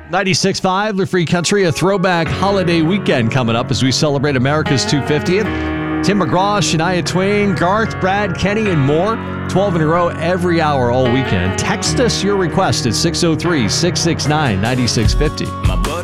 96.5, The Free Country, a throwback holiday weekend coming up as we celebrate America's 250th. Tim McGraw, Shania Twain, Garth, Brad, Kenny, and more. 12 in a row every hour all weekend. Text us your request at 603-669-9650.